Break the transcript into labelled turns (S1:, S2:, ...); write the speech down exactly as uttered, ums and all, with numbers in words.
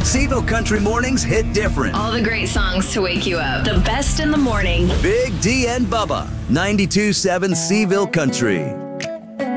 S1: Seville Country mornings hit different.
S2: All the great songs to wake you up. The best in the morning.
S1: Big D and Bubba, ninety-two point seven Seville Country.